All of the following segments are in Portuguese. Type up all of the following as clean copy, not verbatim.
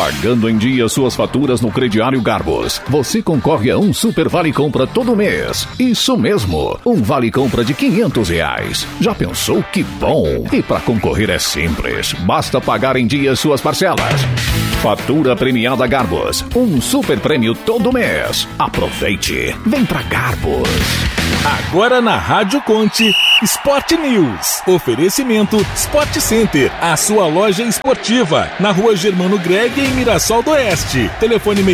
Pagando em dia suas faturas no crediário Garbus, você concorre a um super vale compra todo mês. Isso mesmo, um vale compra de R$500. Já pensou que bom? E para concorrer é simples, basta pagar em dia suas parcelas. Fatura premiada Garbus, um super prêmio todo mês. Aproveite, vem pra Garbus. Agora na Rádio Conte, Sport News. Oferecimento Sport Center, a sua loja esportiva, na Rua Germano Greg, em Mirassol do Oeste. Telefone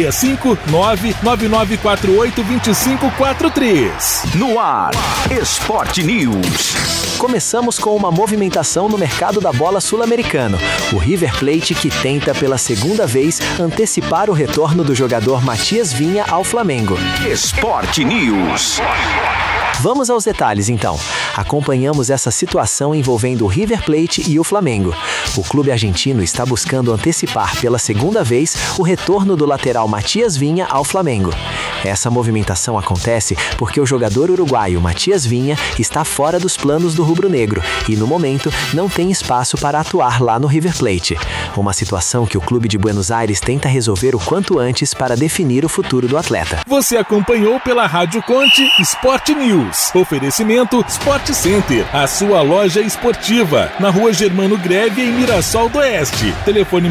65-99948-2543. No ar, Sport News. Começamos com uma movimentação no mercado da bola sul-americano. O River Plate, que tenta pela segunda vez antecipar o retorno do jogador Matias Vinha ao Flamengo. Sport News. Vamos aos detalhes, então. Acompanhamos essa situação envolvendo o River Plate e o Flamengo. O clube argentino está buscando antecipar pela segunda vez o retorno do lateral Matias Vinha ao Flamengo. Essa movimentação acontece porque o jogador uruguaio Matias Vinha está fora dos planos do rubro-negro e, no momento, não tem espaço para atuar lá no River Plate. Uma situação que o clube de Buenos Aires tenta resolver o quanto antes para definir o futuro do atleta. Você acompanhou pela Rádio Conte Sport News. Oferecimento Sport Center, a sua loja esportiva, na Rua Germano Greve, em Mirassol do Oeste. Telefone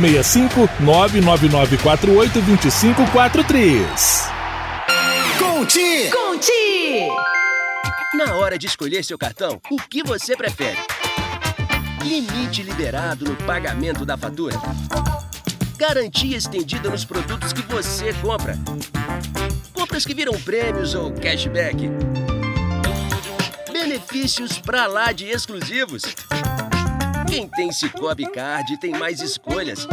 65-99948-2543. Conte! Na hora de escolher seu cartão, o que você prefere? Limite liberado no pagamento da fatura? Garantia estendida nos produtos que você compra? Compras que viram prêmios ou cashback? Benefícios pra lá de exclusivos? Quem tem Sicoob Card tem mais escolhas.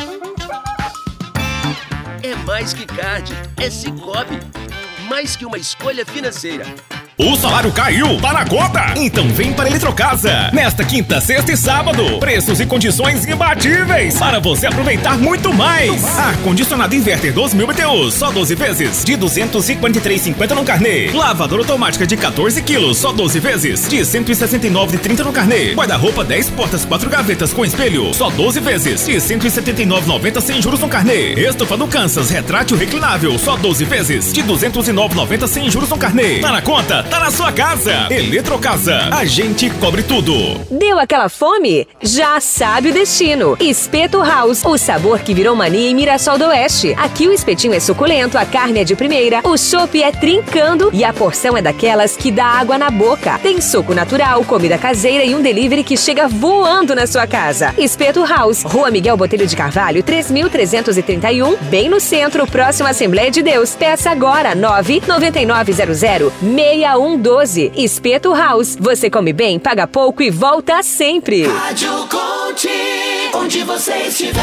É mais que card, é Sicoob. Mais que uma escolha financeira. O salário caiu, tá na conta? Então vem para Eletrocasa. Nesta quinta, sexta e sábado. Preços e condições imbatíveis para você aproveitar muito mais. Ar-condicionado inverter 12.000 BTUs, só 12 vezes, de R$ 253,50 no carnê. Lavadora automática de 14 quilos, só 12 vezes, de R$ 169,30 no carnê. Guarda-roupa 10 portas, 4 gavetas com espelho, só 12 vezes, de R$ 179,90 sem juros no carnê. Estofa do Kansas retrátil reclinável, só 12 vezes, de R$ 209,90 sem juros no carnê. Tá na conta? Tá na sua casa. Eletrocasa, a gente cobre tudo. Deu aquela fome? Já sabe o destino. Espeto House, o sabor que virou mania em Mirassol do Oeste. Aqui o espetinho é suculento, a carne é de primeira, o chopp é trincando e a porção é daquelas que dá água na boca. Tem suco natural, comida caseira e um delivery que chega voando na sua casa. Espeto House, Rua Miguel Botelho de Carvalho, 3.331, bem no centro, próximo à Assembleia de Deus. Peça agora, 99900-6112. Espeto House. Você come bem, paga pouco e volta sempre. Rádio Conte, onde você estiver.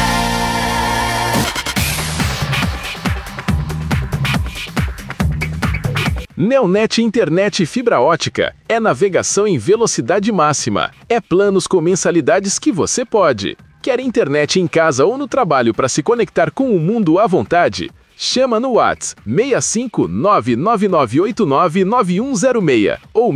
Neonet Internet Fibra Ótica. É navegação em velocidade máxima. É planos com mensalidades que você pode. Quer internet em casa ou no trabalho para se conectar com o mundo à vontade? Chama no WhatsApp 65999899106 ou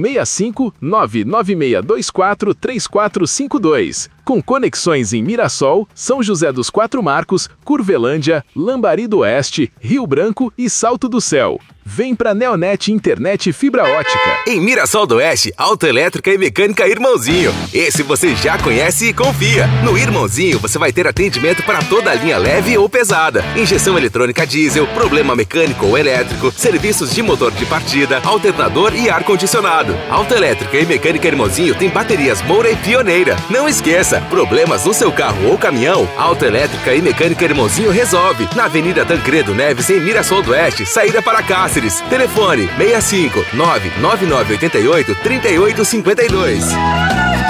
65996243452. Com conexões em Mirassol, São José dos Quatro Marcos, Curvelândia, Lambari do Oeste, Rio Branco e Salto do Céu. Vem pra Neonet Internet Fibra Ótica. Em Mirassol do Oeste, Autoelétrica e Mecânica Irmãozinho. Esse você já conhece e confia. No Irmãozinho você vai ter atendimento para toda a linha leve ou pesada. Injeção eletrônica diesel, problema mecânico ou elétrico, serviços de motor de partida, alternador e ar-condicionado. Autoelétrica e Mecânica Irmãozinho tem baterias Moura e Pioneira. Não esqueça, problemas no seu carro ou caminhão, Autoelétrica e Mecânica Irmãozinho resolve. Na Avenida Tancredo Neves, em Mirassol do Oeste, saída para Cáceres. Telefone 65 99988 3852.